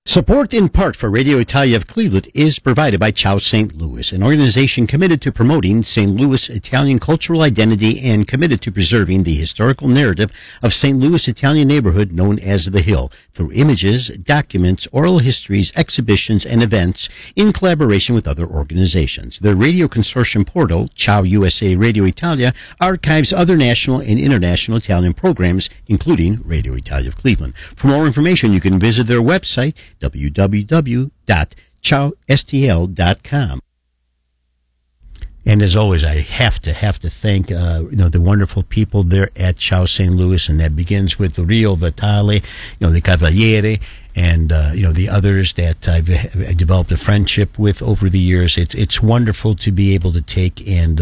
Support in part for Radio Italia of Cleveland is provided by Ciao St. Louis, an organization committed to promoting St. Louis Italian cultural identity and committed to preserving the historical narrative of St. Louis Italian neighborhood known as The Hill through images, documents, oral histories, exhibitions, and events in collaboration with other organizations. The radio consortium portal, Ciao USA Radio Italia, archives other national and international Italian programs, including Radio Italia of Cleveland. For more information, you can visit their website, www.ciaostl.com. And as always, I have to thank the wonderful people there at Ciao St. Louis, and that begins with Rio Vitale, the Cavaliere, and the others that I've developed a friendship with over the years. It's wonderful to be able to take and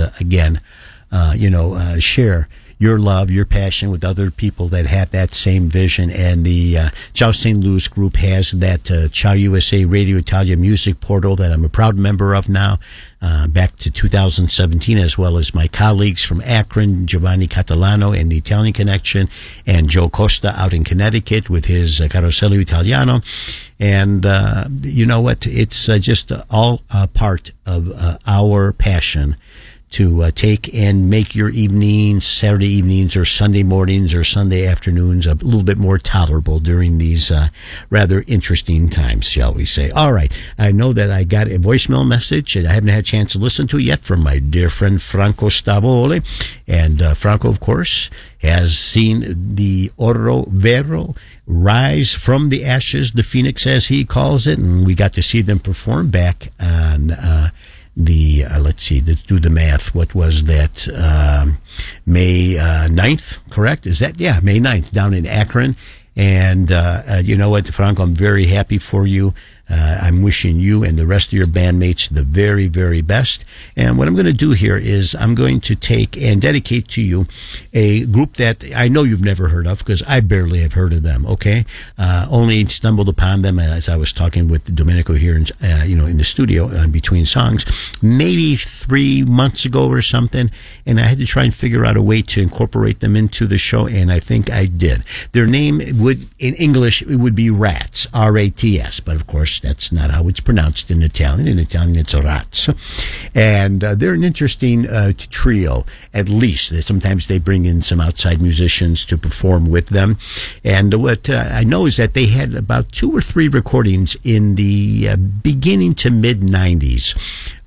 share your love, your passion with other people that have that same vision. And the Ciao St. Louis group has that Ciao USA Radio Italia music portal that I'm a proud member of now, back to 2017, as well as my colleagues from Akron, Giovanni Catalano and the Italian Connection, and Joe Costa out in Connecticut with his Carosello Italiano. And you know what? It's just all part of our passion to take and make your evenings, Saturday evenings or Sunday mornings or Sunday afternoons a little bit more tolerable during these rather interesting times, shall we say. All right. I know that I got a voicemail message that I haven't had a chance to listen to yet from my dear friend Franco Stavole. And Franco, of course, has seen the Oro Vero rise from the ashes, the Phoenix as he calls it, and we got to see them perform back on let's do the math. What was that? May 9th, correct? Is that? Yeah, May 9th down in Akron. And you know what, Franco, I'm very happy for you. I'm wishing you and the rest of your bandmates the very, very best. And what I'm going to do here is I'm going to take and dedicate to you a group that I know you've never heard of, because I barely have heard of them, okay? Only stumbled upon them as I was talking with Domenico here in the studio between songs, maybe 3 months ago or something. And I had to try and figure out a way to incorporate them into the show, and I think I did. Their name would, in English, it would be Rats, R-A-T-S, but of course, that's not how it's pronounced in Italian. In Italian, it's Rats. And they're an interesting trio, at least. Sometimes they bring in some outside musicians to perform with them. And what I know is that they had about 2 or 3 recordings in the beginning to mid-90s.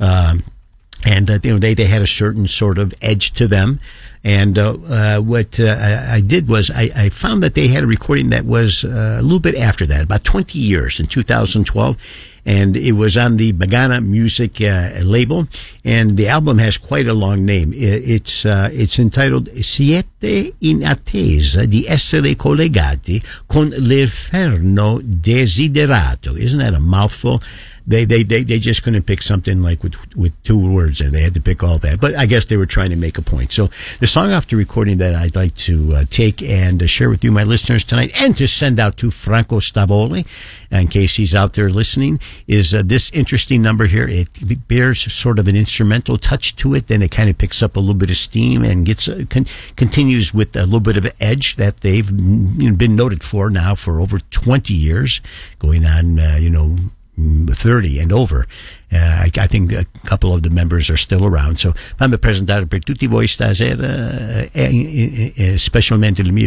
And they had a certain sort of edge to them. And what I did was I found that they had a recording that was a little bit after that, about 20 years, in 2012. And it was on the Bagana Music label. And the album has quite a long name. It's entitled Siete in attesa di essere collegati con l'inferno desiderato. Isn't that a mouthful? They just couldn't pick something like with 2 words, and they had to pick all that. But I guess they were trying to make a point. So the song off the recording that I'd like to take and share with you, my listeners, tonight, and to send out to Franco Stavole, in case he's out there listening, is this interesting number here. It bears sort of an instrumental touch to it, then it kind of picks up a little bit of steam and gets continues with a little bit of edge that they've been noted for now for over 20 years, going on 30 and over. I think a couple of the members are still around. So fammi presentare per tutti voi stasera specialmente il mio